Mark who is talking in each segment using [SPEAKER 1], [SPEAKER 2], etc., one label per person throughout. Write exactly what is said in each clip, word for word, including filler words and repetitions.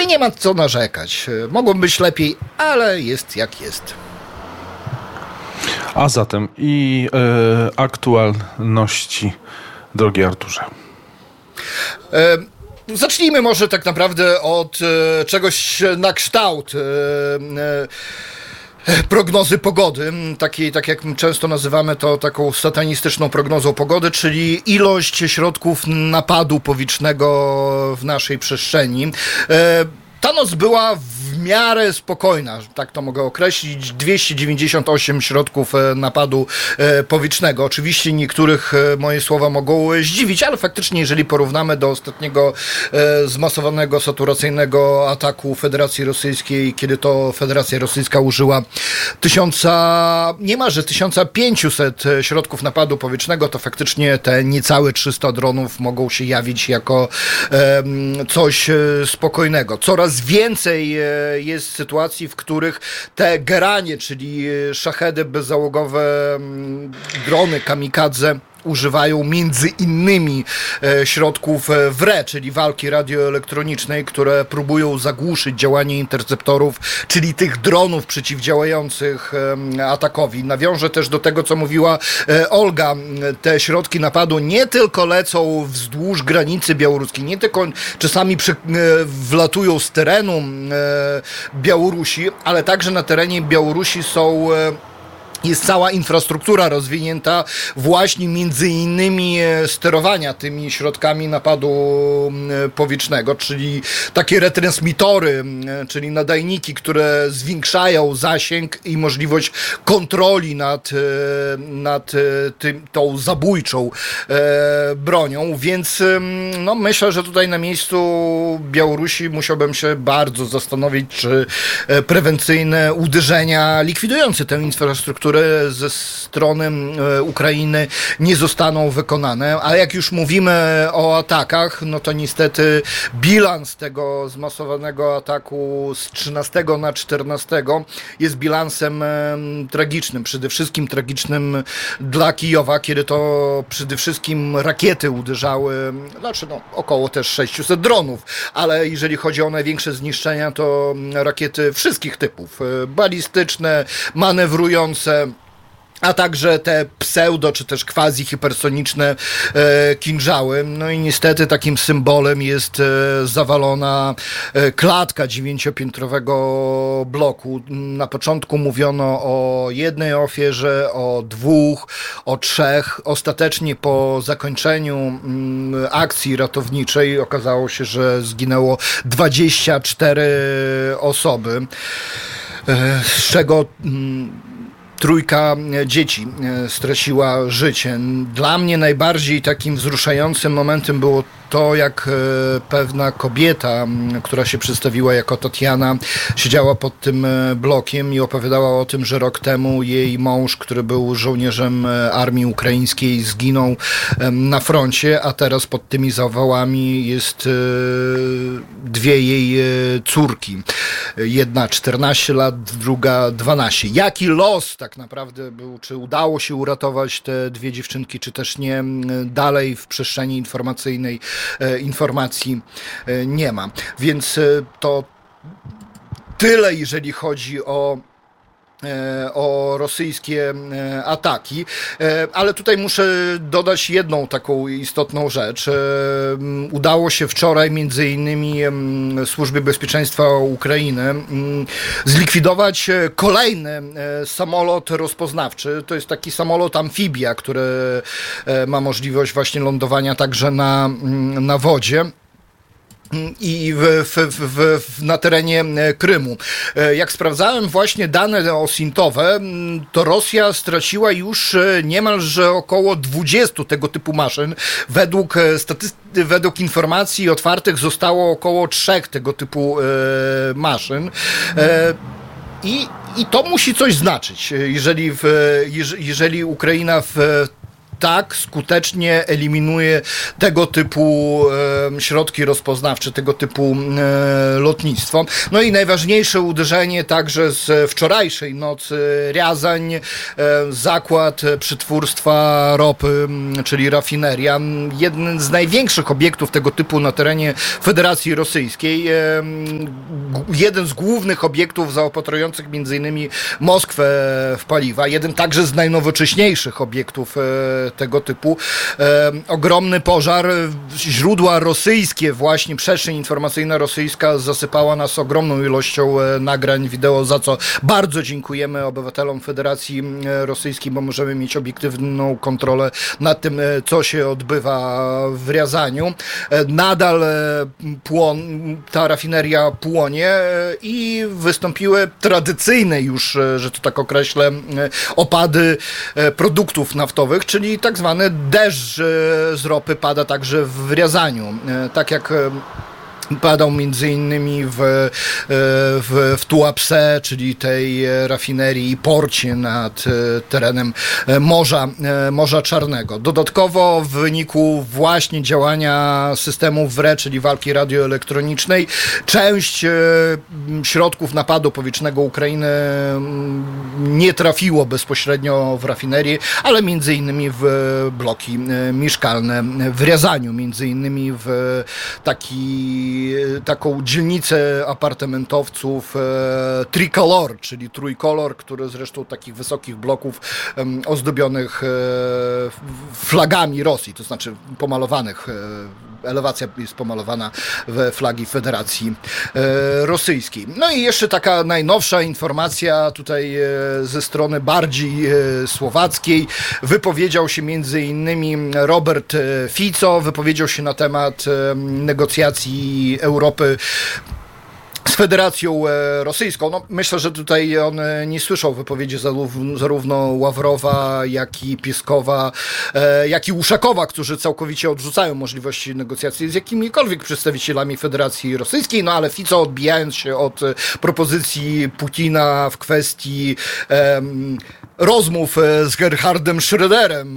[SPEAKER 1] sumie nie ma co narzekać. Mogło być lepiej, ale jest jak jest.
[SPEAKER 2] A zatem i e, aktualności, drogi Arturze.
[SPEAKER 1] E, zacznijmy może tak naprawdę od e, czegoś na kształt e, e, prognozy pogody, takiej, tak jak często nazywamy to taką satanistyczną prognozą pogody, czyli ilość środków napadu powietrznego w naszej przestrzeni. E, Ta noc była w miarę spokojna, tak to mogę określić, dwieście dziewięćdziesiąt osiem środków napadu powietrznego. Oczywiście niektórych moje słowa mogą zdziwić, ale faktycznie jeżeli porównamy do ostatniego zmasowanego, saturacyjnego ataku Federacji Rosyjskiej, kiedy to Federacja Rosyjska użyła tysiąca, niemalże tysiąc pięćset środków napadu powietrznego, to faktycznie te niecałe trzysta dronów mogą się jawić jako coś spokojnego. Coraz więcej jest sytuacji, w których te Geranie, czyli szachedy bezzałogowe, drony kamikadze, używają między innymi e, środków w R E, czyli walki radioelektronicznej, które próbują zagłuszyć działanie interceptorów, czyli tych dronów przeciwdziałających e, atakowi. Nawiążę też do tego, co mówiła e, Olga. Te środki napadu nie tylko lecą wzdłuż granicy białoruskiej, nie tylko czasami przy, e, wlatują z terenu e, Białorusi, ale także na terenie Białorusi są e, jest cała infrastruktura rozwinięta właśnie między innymi sterowania tymi środkami napadu powietrznego, czyli takie retransmitory, czyli nadajniki, które zwiększają zasięg i możliwość kontroli nad, nad tym, tą zabójczą bronią, więc no, myślę, że tutaj na miejscu Białorusi musiałbym się bardzo zastanowić, czy prewencyjne uderzenia likwidujące tę infrastrukturę ze strony Ukrainy nie zostaną wykonane, ale jak już mówimy o atakach, no to niestety bilans tego zmasowanego ataku z trzynastego na czternastego jest bilansem tragicznym, przede wszystkim tragicznym dla Kijowa, kiedy to przede wszystkim rakiety uderzały, znaczy no około też sześciuset dronów, ale jeżeli chodzi o największe zniszczenia, to rakiety wszystkich typów, balistyczne, manewrujące, a także te pseudo, czy też quasi hipersoniczne e, kinżały. No i niestety takim symbolem jest e, zawalona e, klatka dziewięciopiętrowego bloku. Na początku mówiono o jednej ofierze, o dwóch, o trzech. Ostatecznie po zakończeniu m, akcji ratowniczej okazało się, że zginęło dwadzieścia cztery osoby, e, z czego m, trójka dzieci straciła życie. Dla mnie najbardziej takim wzruszającym momentem było to, jak pewna kobieta, która się przedstawiła jako Tatiana, siedziała pod tym blokiem i opowiadała o tym, że rok temu jej mąż, który był żołnierzem armii ukraińskiej, zginął na froncie, a teraz pod tymi zawałami jest dwie jej córki. Jedna czternaście lat, druga dwanaście. Jaki los tak naprawdę był, czy udało się uratować te dwie dziewczynki, czy też nie, dalej w przestrzeni informacyjnej informacji nie ma. Więc to tyle, jeżeli chodzi o o rosyjskie ataki, ale tutaj muszę dodać jedną taką istotną rzecz. Udało się wczoraj między innymi Służbie Bezpieczeństwa Ukrainy zlikwidować kolejny samolot rozpoznawczy. To jest taki samolot amfibia, który ma możliwość właśnie lądowania także na, na wodzie i w, w, w, w, na terenie Krymu. Jak sprawdzałem właśnie dane osintowe, to Rosja straciła już niemalże około dwudziestu tego typu maszyn. Według, statyst- według informacji otwartych zostało około trzech tego typu e, maszyn. E, i, I to musi coś znaczyć, jeżeli, w, jeżeli Ukraina w tak skutecznie eliminuje tego typu e, środki rozpoznawcze, tego typu e, lotnictwo. No i najważniejsze uderzenie także z wczorajszej nocy Riazań, e, zakład przetwórstwa ropy, czyli rafineria, jeden z największych obiektów tego typu na terenie Federacji Rosyjskiej, e, jeden z głównych obiektów zaopatrujących między innymi Moskwę w paliwa, jeden także z najnowocześniejszych obiektów e, tego typu. E, ogromny pożar, źródła rosyjskie, właśnie przestrzeń informacyjna rosyjska zasypała nas ogromną ilością e, nagrań wideo, za co bardzo dziękujemy obywatelom Federacji Rosyjskiej, bo możemy mieć obiektywną kontrolę nad tym, e, co się odbywa w Riazaniu. E, nadal e, płon, ta rafineria płonie e, i wystąpiły tradycyjne już, e, że to tak określę, e, opady e, produktów naftowych, czyli tak zwany deszcz e, z ropy pada także w Riazaniu. E, tak jak e, padał między innymi w, w, w Tuapse, czyli tej rafinerii i porcie nad terenem Morza, Morza Czarnego. Dodatkowo w wyniku właśnie działania systemów W R E, czyli walki radioelektronicznej, część środków napadu powietrznego Ukrainy nie trafiło bezpośrednio w rafinerię, ale między innymi w bloki mieszkalne w Riazaniu, między innymi w taki taką dzielnicę apartamentowców e, Tricolor, czyli trójkolor, który zresztą takich wysokich bloków e, ozdobionych e, flagami Rosji, to znaczy pomalowanych. E, elewacja jest pomalowana we flagi Federacji e, Rosyjskiej. No i jeszcze taka najnowsza informacja tutaj e, ze strony bardziej e, słowackiej. Wypowiedział się między innymi Robert Fico, wypowiedział się na temat e, negocjacji Europy z Federacją Rosyjską. No, myślę, że tutaj on nie słyszał wypowiedzi zarówno Ławrowa, jak i Pieskowa, jak i Uszakowa, którzy całkowicie odrzucają możliwości negocjacji z jakimikolwiek przedstawicielami Federacji Rosyjskiej, no ale Fico, odbijając się od propozycji Putina w kwestii um, rozmów z Gerhardem Schröderem,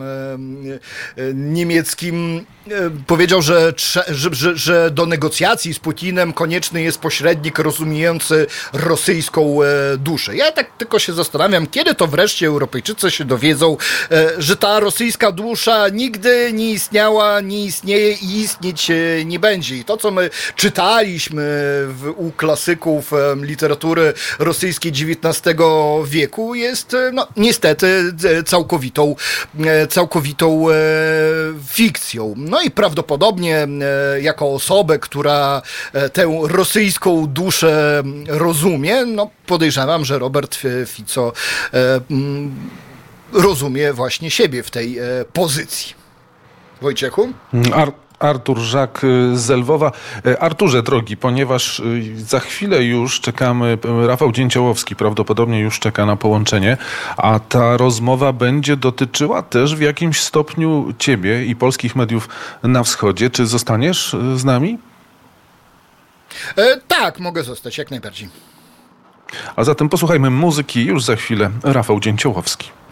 [SPEAKER 1] niemieckim, powiedział, że, że, że do negocjacji z Putinem konieczny jest pośrednik rozumiejący rosyjską duszę. Ja tak tylko się zastanawiam, kiedy to wreszcie Europejczycy się dowiedzą, że ta rosyjska dusza nigdy nie istniała, nie istnieje i istnieć nie będzie. I to, co my czytaliśmy w, u klasyków literatury rosyjskiej dziewiętnastego wieku, jest no, niestety całkowitą, całkowitą e, fikcją. No i prawdopodobnie e, jako osobę, która e, tę rosyjską duszę rozumie, no podejrzewam, że Robert Fico e, m, rozumie właśnie siebie w tej e, pozycji. Wojciechu?
[SPEAKER 2] Ar- Artur Żak z Lwowa. Arturze drogi, ponieważ za chwilę już czekamy, Rafał Dzięciołowski prawdopodobnie już czeka na połączenie, a ta rozmowa będzie dotyczyła też w jakimś stopniu ciebie i polskich mediów na wschodzie. Czy zostaniesz z nami?
[SPEAKER 1] E, tak, mogę zostać, jak najbardziej.
[SPEAKER 2] A zatem posłuchajmy muzyki, już za chwilę Rafał Dzięciołowski.